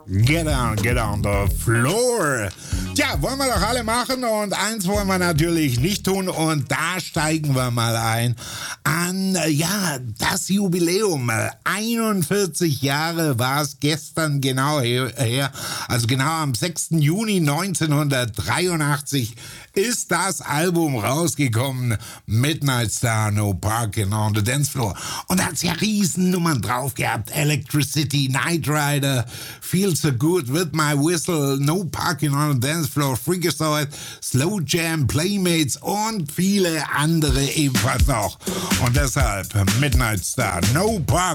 Get on the floor. Tja, wollen wir doch alle machen und eins wollen wir natürlich nicht tun und da steigen wir mal ein an, das Jubiläum. 41 Jahre war es gestern genau her, also genau am 6. Juni 1983 ist das Album rausgekommen, Midnight Star, No Parking on the Dance Floor. Und da hat es ja Riesennummern drauf gehabt, Electricity, Knight Rider, Feel So Good, With My Whistle, No Parking on the Dance Floor, Freakazoid, Slow Jam, Playmates und viele andere ebenfalls noch. Und deshalb Midnight Star, No Parking